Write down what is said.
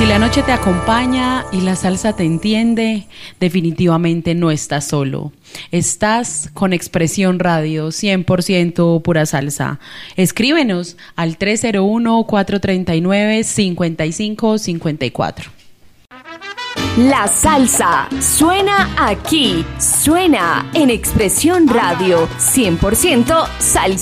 Si la noche te acompaña y la salsa te entiende, definitivamente no estás solo. Estás con Expresión Radio, 100% pura salsa. Escríbenos al 301-439-5554. La salsa suena aquí, suena en Expresión Radio, 100% salsa.